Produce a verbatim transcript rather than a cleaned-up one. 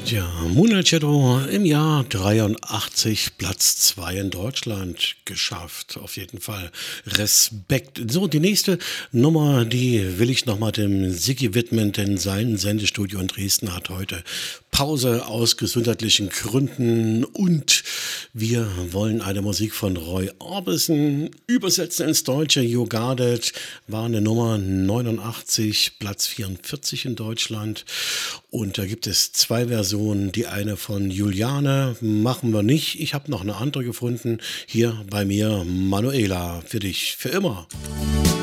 Ja, Moonlight Shadow im Jahr dreiundachtzig, Platz zwei in Deutschland geschafft. Auf jeden Fall Respekt. So, die nächste Nummer, die will ich nochmal dem Siggi widmen, denn sein Sendestudio in Dresden hat heute Pause aus gesundheitlichen Gründen und wir wollen eine Musik von Roy Orbison übersetzen ins Deutsche. You Got It war eine Nummer neunundachtzig, Platz vierundvierzig in Deutschland. Und da gibt es zwei Versionen. Die eine von Juliane machen wir nicht. Ich habe noch eine andere gefunden. Hier bei mir Manuela. Für dich, für immer.